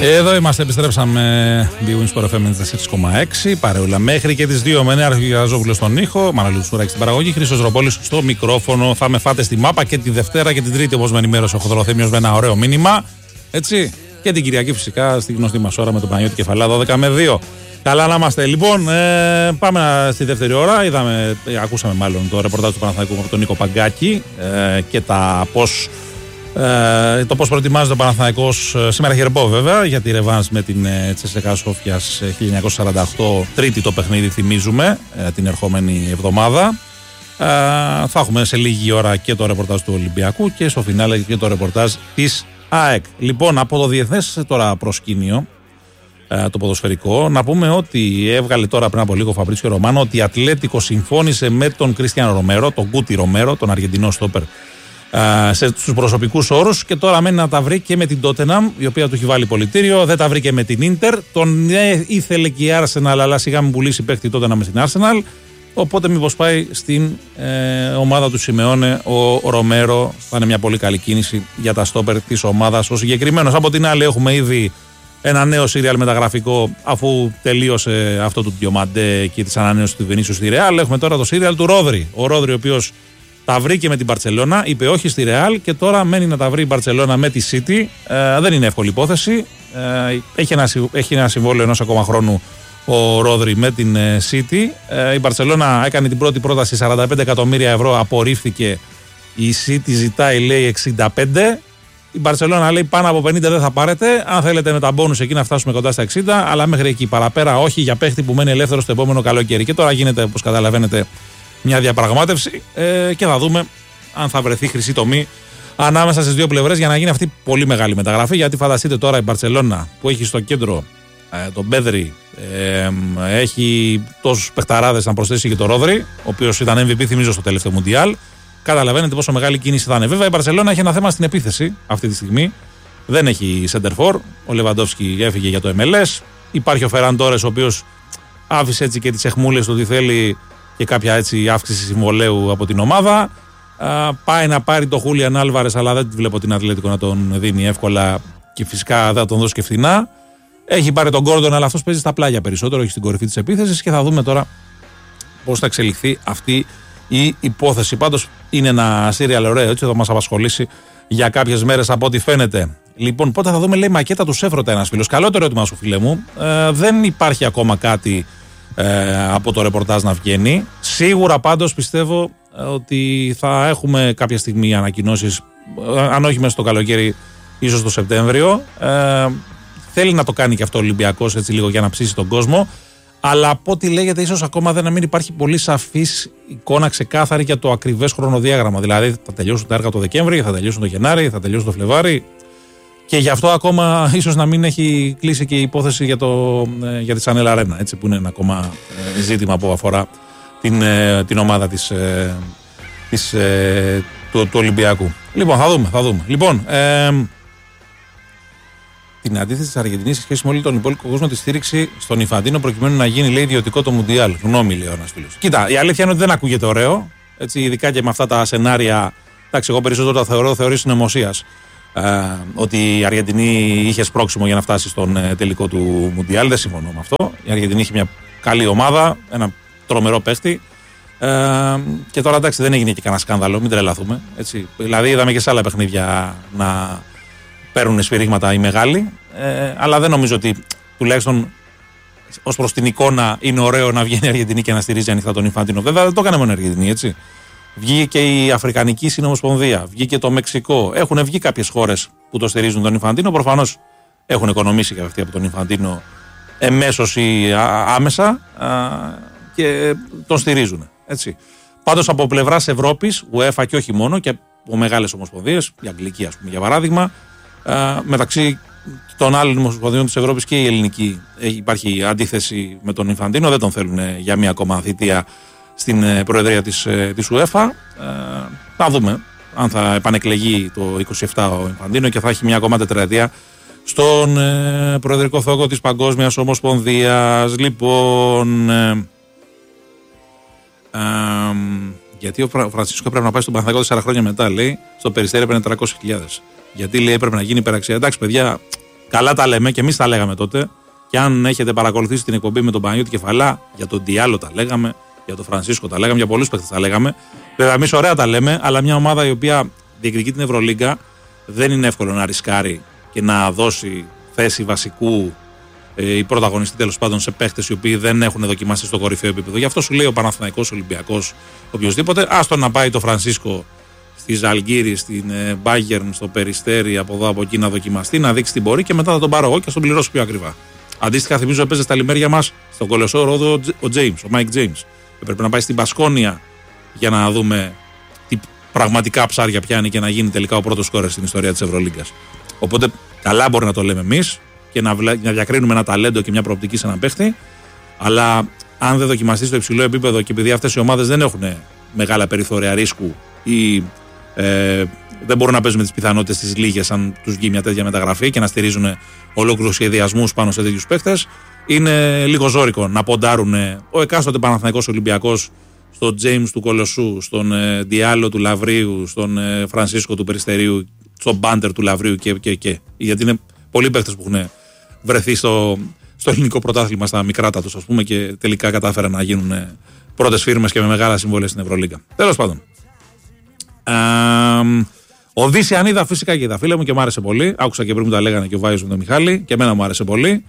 Εδώ είμαστε, επιστρέψαμε. Bwin Sport FM 4,6. Παρεούλα μέχρι και τις 2 με Νέα Αρχηγαζόπουλο στον ήχο. Μανώλη Τσουράκη στην παραγωγή. Χρήστος Ροπόλης στο μικρόφωνο. Θα με φάτε στη μάπα και τη Δευτέρα και την Τρίτη, όπως με ενημέρωσε ο Χοδροθέμιος με ένα ωραίο μήνυμα. Έτσι. Και την Κυριακή φυσικά στη γνωστή μας ώρα με τον Παναγιώτη Κεφαλά 12 με 2. Καλά να είμαστε. Λοιπόν, πάμε στη δεύτερη ώρα. Ακούσαμε μάλλον το ρεπορτάζ του Παναθηναϊκού από τον Νίκο Παγκάκη και το πώς προετοιμάζεται ο Παναθηναϊκός. Σήμερα έχει ρεπό βέβαια για τη ρεβάνς με την CSKA Σόφιας 1948, τρίτη το παιχνίδι θυμίζουμε την ερχόμενη εβδομάδα. Θα έχουμε σε λίγη ώρα και το ρεπορτάζ του Ολυμπιακού και στο φινάλε και το ρεπορτάζ της ΑΕΚ. Λοιπόν, από το διεθνές τώρα προσκήνιο, το ποδοσφαιρικό, να πούμε ότι έβγαλε τώρα πριν από λίγο ο Φαμπρίτσιο Ρωμάνο ότι η Ατλέτικο συμφώνησε με τον Κριστιαν Ρομέρο, τον Κούτι Ρομέρο, τον Αργεντινό στόπερ, στους προσωπικούς όρους, και τώρα μένει να τα βρει και με την Τότεναμ, η οποία του έχει βάλει πολιτήριο. Δεν τα βρήκε με την Ίντερ. Τον ήθελε και η Arsenal, αλλά σιγά μην πουλήσει παίχτη Τότεναμ στην Arsenal. Οπότε μήπως πάει στην ομάδα του Σιμεώνε ο Ρομέρο. Θα είναι μια πολύ καλή κίνηση για τα στόπερ της ομάδας. Ο συγκεκριμένος. Από την άλλη, έχουμε ήδη ένα νέο σύριαλ μεταγραφικό, αφού τελείωσε αυτό του Διομαντέ και της ανανέωσης του Βινίσιου στη Ρεάλ. Έχουμε τώρα το σύριαλ του Ρόδρυ. Ο Ρόδρυ, ο οποίος τα βρήκε με την Μπαρτσελώνα, είπε όχι στη Ρεάλ και τώρα μένει να τα βρει η Μπαρτσελώνα με τη City. Δεν είναι εύκολη υπόθεση. Έχει ένα συμβόλαιο ενός ακόμα χρόνου ο Ρόδρυ με την City. Η Μπαρτσελώνα έκανε την πρώτη πρόταση 45 εκατομμύρια ευρώ, απορρίφθηκε. Η City ζητάει, λέει, 65. Η Μπαρτσελώνα λέει πάνω από 50 δεν θα πάρετε. Αν θέλετε με τα μπόνους εκεί να φτάσουμε κοντά στα 60, αλλά μέχρι εκεί. Παραπέρα όχι, για παίχτη που μένει ελεύθερο στο επόμενο καλοκαίρι. Και τώρα γίνεται, όπως καταλαβαίνετε, μια διαπραγμάτευση και θα δούμε αν θα βρεθεί χρυσή τομή ανάμεσα στις δύο πλευρές για να γίνει αυτή πολύ μεγάλη μεταγραφή. Γιατί φανταστείτε τώρα η Μπαρτσελώνα που έχει στο κέντρο τον Πέδρη, έχει τόσους παιχταράδες, να προσθέσει και τον Ρόδρυ, ο οποίος ήταν MVP, θυμίζω, στο τελευταίο Μουντιάλ. Καταλαβαίνετε πόσο μεγάλη κίνηση θα είναι. Βέβαια η Μπαρτσελώνα έχει ένα θέμα στην επίθεση αυτή τη στιγμή. Δεν έχει σεντερφόρ. Ο Λεβαντόφσκι έφυγε για το MLS. Υπάρχει ο Φεράν Τόρες, ο οποίος άφησε έτσι και τις αιχμούλες του ότι θέλει και κάποια έτσι αύξηση συμβολαίου από την ομάδα. Πάει να πάρει το Χούλιαν Άλβαρες, αλλά δεν βλέπω την Ατλέτικο να τον δίνει εύκολα και φυσικά δεν θα τον δώσει και φθηνά. Έχει πάρει τον Γκόρντον, αλλά αυτός παίζει στα πλάγια περισσότερο, όχι στην κορυφή της επίθεσης, και θα δούμε τώρα πώς θα εξελιχθεί αυτή η υπόθεση. Πάντως είναι ένα σύριαλ ωραίο, έτσι θα μας απασχολήσει για κάποιες μέρες από ό,τι φαίνεται. Λοιπόν, πότε θα δούμε, λέει, μακέτα του Σέφρωτα ένας φίλος. Καλό το ερώτημα σου, φίλε μου. Δεν υπάρχει ακόμα κάτι από το ρεπορτάζ να βγαίνει. Σίγουρα πάντως πιστεύω ότι θα έχουμε κάποια στιγμή ανακοινώσεις, αν όχι μέσα στο καλοκαίρι, ίσως το Σεπτέμβριο. Θέλει να το κάνει και αυτό ο Ολυμπιακός, έτσι λίγο για να ψήσει τον κόσμο. Αλλά από ό,τι λέγεται, ίσως ακόμα δεν μην υπάρχει πολύ σαφής εικόνα ξεκάθαρη για το ακριβές χρονοδιάγραμμα. Δηλαδή, θα τελειώσουν τα έργα το Δεκέμβρη, θα τελειώσουν το Γενάρη, θα τελειώσουν το Φλεβάρι. Και γι' αυτό ακόμα ίσως να μην έχει κλείσει και η υπόθεση για τη Σανέλ Αρένα, έτσι, που είναι ένα ακόμα ζήτημα που αφορά την ομάδα του Ολυμπιακού. Λοιπόν, θα δούμε. Λοιπόν, την αντίθεση της Αργεντινής σε σχέση με όλη τον υπόλοιπο κόσμο, τη στήριξη στον Ιφαντίνο προκειμένου να γίνει, λέει, ιδιωτικό το Μουντιάλ. Γνώμη, λέει ο ένας φίλος. Κοίτα, η αλήθεια είναι ότι δεν ακούγεται ωραίο, έτσι, ειδικά και με αυτά τα σενάρια. Εντάξει, εγώ περισσότερο τα θεωρώ συνωμοσίας. Ότι η Αργεντινή είχε σπρώξιμο για να φτάσει στον τελικό του Μουντιάλ. Δεν συμφωνώ με αυτό. Η Αργεντινή είχε μια καλή ομάδα, ένα τρομερό παίχτη. Και τώρα, εντάξει, δεν έγινε και κανένα σκάνδαλο, μην τρελαθούμε. Έτσι. Δηλαδή, είδαμε και σε άλλα παιχνίδια να παίρνουν σφυρίγματα οι μεγάλοι. Αλλά δεν νομίζω ότι τουλάχιστον ως προς την εικόνα είναι ωραίο να βγαίνει η Αργεντινή και να στηρίζει ανοιχτά τον Ιφάντινο. Βέβαια, δεν το έκανε μόνο η Αργεντινή, έτσι. Βγήκε και η Αφρικανική Συνομοσπονδία, βγήκε το Μεξικό. Έχουν βγει κάποιες χώρες που το στηρίζουν τον Ιφαντίνο. Προφανώς έχουν οικονομήσει και αυτοί από τον Ιφαντίνο εμέσως ή άμεσα και τον στηρίζουν. Έτσι. Πάντως από πλευράς Ευρώπης, UEFA και όχι μόνο, και από μεγάλες ομοσπονδίες, η Αγγλική, ας πούμε, για παράδειγμα, μεταξύ των άλλων ομοσπονδίων της Ευρώπης και η ελληνική, υπάρχει αντίθεση με τον Ιφαντίνο. Δεν τον θέλουν για μία ακόμα θητεία στην προεδρία της UEFA. Θα δούμε αν θα επανεκλεγεί το 27 ο Ιφαντίνο και θα έχει μια ακόμα τετραετία στον προεδρικό θόκο της Παγκόσμιας Ομοσπονδίας. Λοιπόν, γιατί ο Φρανσίσκο έπρεπε να πάει στον Παναθηναϊκό 4 χρόνια μετά, λέει, στο Περιστέρι έπαιρνε 300.000. Γιατί, λέει, έπρεπε να γίνει υπεραξία. Εντάξει, παιδιά, Καλά τα λέμε και εμείς τα λέγαμε τότε. Και αν έχετε παρακολουθήσει την εκπομπή με τον Παναγιώτη Κεφαλά, για τον Διάλο τα λέγαμε, για τον Φρανσίσκο τα λέγαμε, για πολλούς παίκτες τα λέγαμε. Βέβαια, εμείς ωραία τα λέμε, αλλά μια ομάδα η οποία διεκδικεί την Ευρωλίγκα δεν είναι εύκολο να ρισκάρει και να δώσει θέση βασικού ή πρωταγωνιστή τέλος πάντων σε παίχτες οι οποίοι δεν έχουν δοκιμάσει στο κορυφαίο επίπεδο. Γι' αυτό σου λέει ο Παναθηναϊκός, ο Ολυμπιακός, οποιοδήποτε, άστο να πάει το Φρανσίσκο στη Ζαλγκύρη, στην Bayern, στο Περιστέρι, από εδώ από εκεί να δοκιμαστεί, να δείξει την μπορεί και μετά θα τον πάρω εγώ και θα τον πληρώσω πιο ακριβά. Αντίστοιχα, θυμίζω έπαιζε στα λιμέρια μας στον Κολοσσό Ρόδο ο Mike James. Έπρεπε να πάει στην Μπασκόνια για να δούμε τι πραγματικά ψάρια πιάνει και να γίνει τελικά ο πρώτος σκόρερ στην ιστορία της Ευρωλίγκας. Οπότε καλά μπορεί να το λέμε εμείς και να διακρίνουμε ένα ταλέντο και μια προοπτική σε έναν παίχτη, αλλά αν δεν δοκιμαστεί στο υψηλό επίπεδο και επειδή αυτές οι ομάδες δεν έχουν μεγάλα περιθώρια ρίσκου ή δεν μπορούν να παίζουν με τις πιθανότητες τις λίγες αν τους βγει μια τέτοια μεταγραφή και να στηρίζουν ολόκληρους σχεδιασμούς πάνω σε τέτοιους παίχτες, είναι λίγο ζώρικο να ποντάρουν ο εκάστοτε Παναθηναϊκός Ολυμπιακός στον James του Κολοσσού, στον Διάλο του Λαβρίου, στον Φρανσίσκο του Περιστερίου, στον Μπάντερ του Λαβρίου και. Γιατί είναι πολλοί παίχτες που έχουν βρεθεί στο ελληνικό πρωτάθλημα στα μικρά τους, ας πούμε, και τελικά κατάφεραν να γίνουν πρώτες φίρμες και με μεγάλα συμβόλαια στην Ευρωλίγκα. Τέλος πάντων. Ο Δυσιανίδα φυσικά και είδα, φίλε μου, και μου άρεσε πολύ. Άκουσα και πριν μου τα λέγανε και ο Βάιος με τον Μιχάλη, και εμένα μου άρεσε πολύ.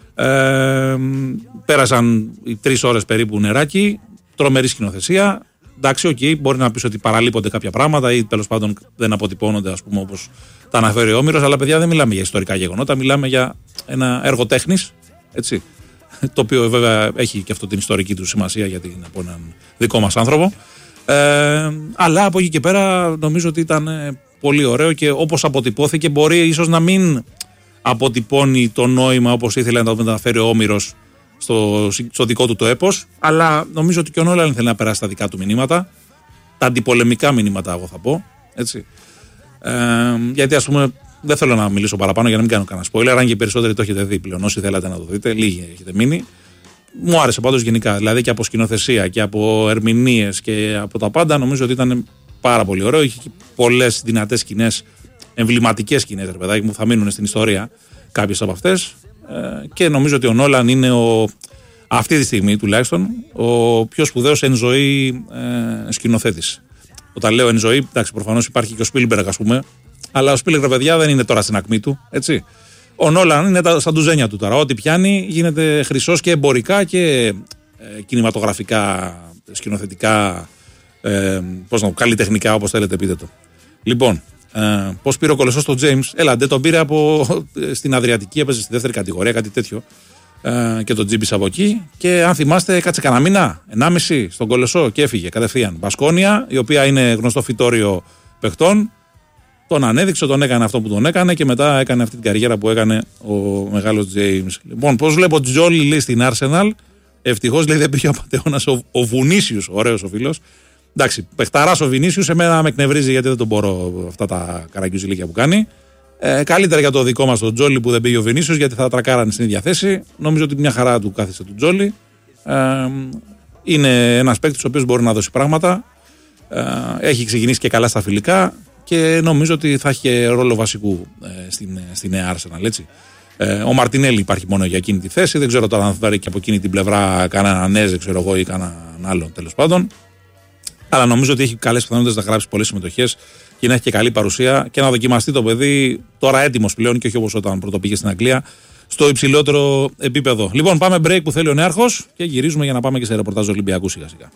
Πέρασαν 3 ώρες περίπου νεράκι, τρομερή σκηνοθεσία. Εντάξει, οκ, μπορεί να πεις ότι παραλείπονται κάποια πράγματα ή τέλος πάντων δεν αποτυπώνονται, ας πούμε, όπως τα αναφέρει ο Όμηρος, αλλά παιδιά δεν μιλάμε για ιστορικά γεγονότα, μιλάμε για ένα έργο τέχνης, έτσι. Το οποίο βέβαια έχει και αυτό την ιστορική του σημασία γιατί είναι από έναν δικό μας άνθρωπο. Αλλά από εκεί και πέρα νομίζω ότι ήταν πολύ ωραίο και όπως αποτυπώθηκε μπορεί ίσως να μην αποτυπώνει το νόημα όπως ήθελε να το μεταφέρει ο Όμηρος στο δικό του το έπος, αλλά νομίζω ότι και ο Νόλαν θέλει να περάσει τα δικά του μηνύματα, τα αντιπολεμικά μηνύματα, εγώ θα πω, έτσι. Γιατί ας πούμε δεν θέλω να μιλήσω παραπάνω για να μην κάνω κανένα spoiler, αν και οι περισσότεροι το έχετε δει πλέον, όσοι θέλατε να το δείτε, λίγοι έχετε μείνει. Μου άρεσε πάντως γενικά, δηλαδή και από σκηνοθεσία και από ερμηνείες και από τα πάντα, νομίζω ότι ήταν πάρα πολύ ωραίο. Είχε πολλές δυνατές σκηνές, εμβληματικές σκηνές, ρε παιδάκι μου, θα μείνουν στην ιστορία κάποιες από αυτές. Και νομίζω ότι ο Νόλαν είναι αυτή τη στιγμή τουλάχιστον ο πιο σπουδαίος εν ζωή σκηνοθέτης. Όταν λέω εν ζωή, εντάξει, προφανώς υπάρχει και ο Σπίλμπεργκ, ας πούμε, αλλά ο Σπίλμπεργκ, παιδιά, δεν είναι τώρα στην ακμή του, έτσι. Ο Νόλαν είναι στα ντουζένια του τώρα. Ό,τι πιάνει γίνεται χρυσός και εμπορικά και κινηματογραφικά, σκηνοθετικά, καλλιτεχνικά, όπως θέλετε πείτε το. Λοιπόν, πώς πήρε ο Κολοσσός τον James? Έλαντε, τον πήρε στην Αδριατική, έπαιζε στη δεύτερη κατηγορία, κάτι τέτοιο. Και τον τζίμπησε από εκεί. Και αν θυμάστε, κάτσε κανένα μήνα, 1,5 στον Κολοσσό και έφυγε κατευθείαν. Μπασκόνια, η οποία είναι γνωστό φυτόριο παιχτών. Τον ανέδειξε, τον έκανε αυτό που τον έκανε και μετά έκανε αυτή την καριέρα που έκανε ο μεγάλος James. Λοιπόν, πώς βλέπω Τζόλι, λέει, στην Arsenal. Ευτυχώς, λέει, δεν πήγε ο απατεώνας ο Βουνίσιους, ωραίος ο φίλος. Εντάξει, παιχταράς ο Βινίσιους, εμένα με εκνευρίζει γιατί δεν τον μπορώ αυτά τα καραγκιουζιλίκια που κάνει. Καλύτερα για το δικό μας τον Τζόλι που δεν πήγε ο Βινίσιους γιατί θα τρακάρανε στην ίδια θέση. Νομίζω ότι μια χαρά του κάθισε του Τζόλι. Είναι ένας παίκτης ο οποίος μπορεί να δώσει πράγματα. Έχει ξεκινήσει και καλά στα φιλικά. Και νομίζω ότι θα έχει και ρόλο βασικού στη νέα Arsenal, έτσι. Ο Μαρτινέλη υπάρχει μόνο για εκείνη τη θέση. Δεν ξέρω τώρα αν θα πάρει και από εκείνη την πλευρά κανέναν Νέζε, ξέρω εγώ, ή κανέναν άλλον τέλος πάντων. Αλλά νομίζω ότι έχει καλές πιθανότητες να γράψει πολλές συμμετοχές και να έχει και καλή παρουσία και να δοκιμαστεί το παιδί τώρα έτοιμος πλέον και όχι όπως όταν πρώτο πήγε στην Αγγλία, στο υψηλότερο επίπεδο. Λοιπόν, πάμε break που θέλει ο Νέαρχος και γυρίζουμε για να πάμε και σε ρεπορτάζ Ολυμπιακού σιγά σιγά.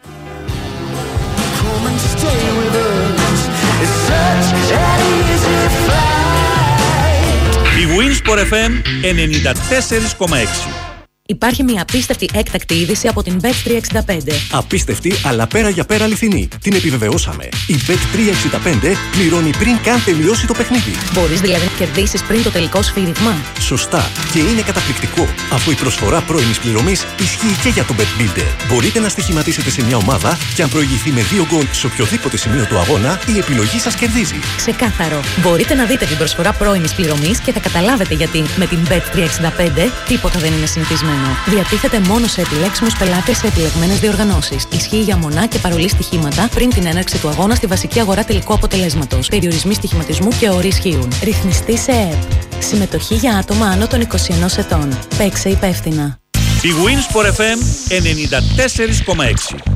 Η Winsport FM 94,6. Υπάρχει μια απίστευτη έκτακτη είδηση από την Bet365. Απίστευτη, αλλά πέρα για πέρα αληθινή. Την επιβεβαιώσαμε. Η Bet365 πληρώνει πριν καν τελειώσει το παιχνίδι. Μπορείς δηλαδή να κερδίσεις πριν το τελικό σφύριγμα. Σωστά. Και είναι καταπληκτικό, αφού η προσφορά πρώιμης πληρωμής ισχύει και για το Bet Builder. Μπορείτε να στοιχηματίσετε σε μια ομάδα και αν προηγηθεί με 2 γκολ σε οποιοδήποτε σημείο του αγώνα, η επιλογή σας κερδίζει. Ξεκάθαρο. Μπορείτε να δείτε την προσφορά πρώιμης πληρωμής και θα καταλάβετε γιατί με την Bet365 τίποτα δεν είναι συνηθισμένο. Διατίθεται μόνο σε επιλέξιμους πελάτες σε επιλεγμένες διοργανώσεις. Ισχύει για μονά και παρολί στοιχήματα πριν την έναρξη του αγώνα στη βασική αγορά τελικού αποτελέσματος. Περιορισμοί στοιχηματισμού και όροι ισχύουν. Ρυθμιστή σε ΕΕΠ. Συμμετοχή για άτομα άνω των 21 ετών. Παίξε υπεύθυνα. Η Winsport FM 94,6.